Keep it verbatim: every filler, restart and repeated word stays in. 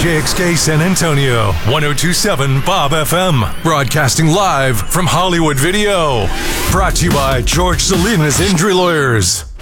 J X K San Antonio, one oh two point seven Bob F M. Broadcasting live from Hollywood Video. Brought to you by George Salinas Injury Lawyers.